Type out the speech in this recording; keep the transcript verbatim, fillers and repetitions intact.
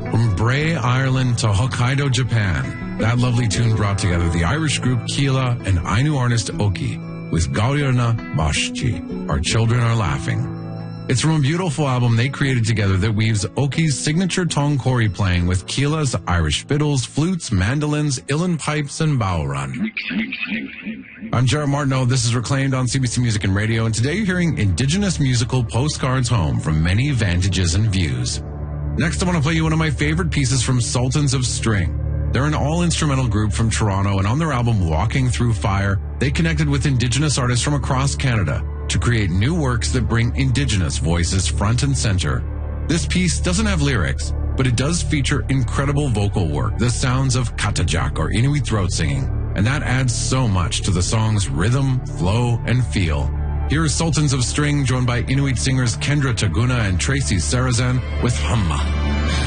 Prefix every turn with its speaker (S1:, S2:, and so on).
S1: From Bray, Ireland to Hokkaido, Japan, that lovely tune brought together the Irish group Keela and Ainu artist Oki with Gauriana Bashchi, Our Children Are Laughing. It's from a beautiful album they created together that weaves Oki's signature tongkori playing with Keela's Irish fiddles, flutes, mandolins, uilleann pipes, and bowrun. I'm Jared Martineau. This is Reclaimed on C B C Music and Radio, and today you're hearing Indigenous musical Postcards Home from many vantages and views. Next, I want to play you one of my favorite pieces from Sultans of String. They're an all-instrumental group from Toronto, and on their album Walking Through Fire, they connected with Indigenous artists from across Canada to create new works that bring Indigenous voices front and center. This piece doesn't have lyrics, but it does feature incredible vocal work, the sounds of katajak or Inuit throat singing, and that adds so much to the song's rhythm, flow, and feel. Here is Sultans of String, joined by Inuit singers Kendra Taguna and Tracy Sarazan with Humma.